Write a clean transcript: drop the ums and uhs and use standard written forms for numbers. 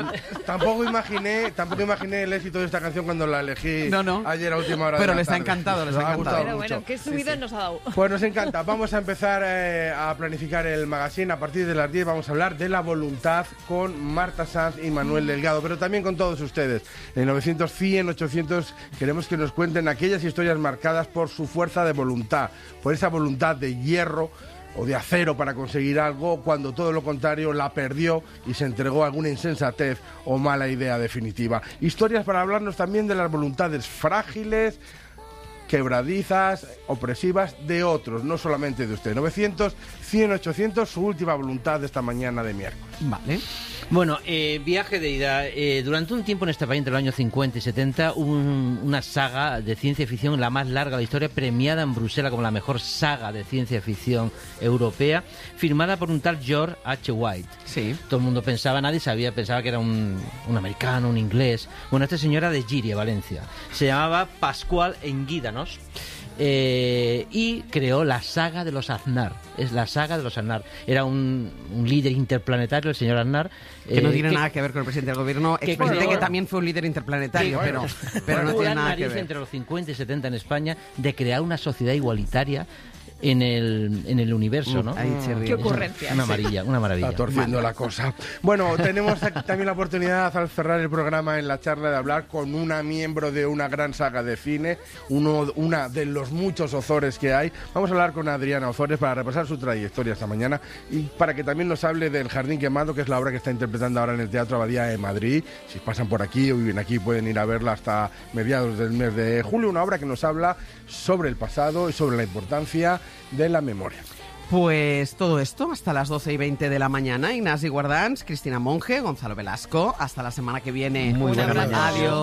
Tampoco imaginé el éxito de esta canción cuando la elegí ayer a última hora. Pero de la les ha tarde. encantado, les ha gustado encantado. Pero mucho. bueno, qué subidón nos ha dado. Pues nos encanta. Vamos a empezar a planificar el magazine. A partir de las 10 vamos a hablar de la voluntad con Marta Sanz y Manuel Delgado, pero también con todos ustedes. En 900, 100, 800 queremos que nos cuenten aquellas historias marcadas por su fuerza de voluntad, por esa voluntad de hierro o de acero para conseguir algo, cuando todo lo contrario la perdió y se entregó a alguna insensatez o mala idea definitiva. Historias para hablarnos también de las voluntades frágiles, quebradizas, opresivas de otros, no solamente de usted. 900, 100, 800, su última voluntad de esta mañana de miércoles. Vale. Bueno, viaje de ida. Durante un tiempo en este país, entre los años 50 y 70, hubo una saga de ciencia ficción, la más larga de la historia, premiada en Bruselas como la mejor saga de ciencia ficción europea, firmada por un tal George H. White. Sí. Todo el mundo pensaba que era un americano, un inglés. Bueno, este señor era de Giria, Valencia. Se llamaba Pascual Enguídanos. Y creó la saga de los Aznar. Es la saga de los Aznar. Era un líder interplanetario, el señor Aznar. Que no tiene nada que ver con el presidente del gobierno. Expresidente que también fue un líder interplanetario, pero no tiene nada que ver. Entre los 50 y 70 en España de crear una sociedad igualitaria en el universo, ¿no? Qué ocurrencia. Una maravilla. Está torciendo la cosa. Bueno, tenemos también la oportunidad al cerrar el programa en la charla de hablar con una miembro de una gran saga de cine, una de los muchos Ozores que hay. Vamos a hablar con Adriana Ozores para repasar su trayectoria esta mañana y para que también nos hable del Jardín Quemado, que es la obra que está interpretando ahora en el Teatro Abadía de Madrid. Si pasan por aquí o viven aquí pueden ir a verla hasta mediados del mes de julio. Una obra que nos habla sobre el pasado y sobre la importancia de la memoria. Pues todo esto hasta las 12:20 de la mañana. Ignasi Guardans, Cristina Monge, Gonzalo Velasco. Hasta la semana que viene. Muy buena mañana. Adiós.